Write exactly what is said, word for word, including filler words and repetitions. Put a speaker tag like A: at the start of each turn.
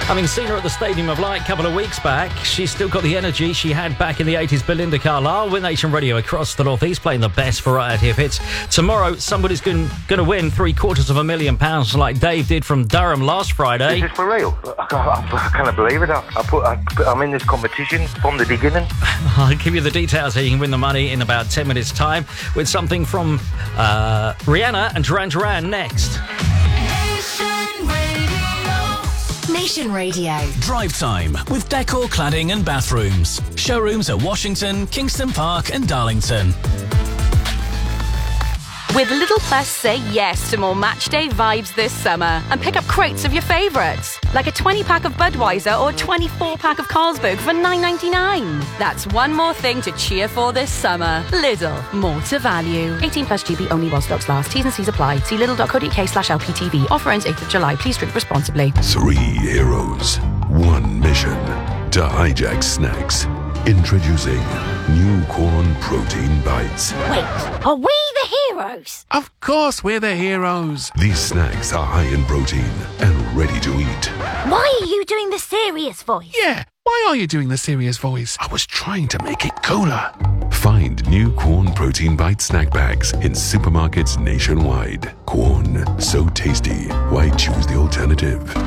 A: Having seen her at the Stadium of Light a couple of weeks back, she's still got the energy she had back in the eighties. Belinda Carlisle with Nation Radio across the North East, playing the best variety of hits. Tomorrow, somebody's going to win three quarters of a million pounds like Dave did from Durham last Friday.
B: Is this for real? I, I, I can't believe it. I, I put, I, I'm in this competition from the beginning.
A: I'll give you the details so you can win the money in about ten minutes' time with something from uh, Rihanna and Duran Duran next.
C: Nation Radio.
D: Drive Time with Decor Cladding and Bathrooms. Showrooms at Washington, Kingston Park and Darlington.
E: With Lidl Plus, say yes to more matchday vibes this summer and pick up crates of your favourites, like a twenty-pack of Budweiser or twenty-four pack of Carlsberg for nine ninety-nine. That's one more thing to cheer for this summer. Lidl, more to value. eighteen plus G B only while stocks last. T's and C's apply. See lidl.co.uk slash LPTV. Offer ends eighth of July. Please drink responsibly.
F: Three heroes, one mission to hijack snacks. Introducing new corn protein bites.
G: Wait, are we the heroes?
H: Of course we're the heroes.
F: These snacks are high in protein and ready to eat.
G: Why are you doing the serious voice?
H: Yeah, why are you doing the serious voice? I was trying to make it cooler.
F: Find new Corn Protein Bite snack bags in supermarkets nationwide. Corn, so tasty. Why choose the alternative?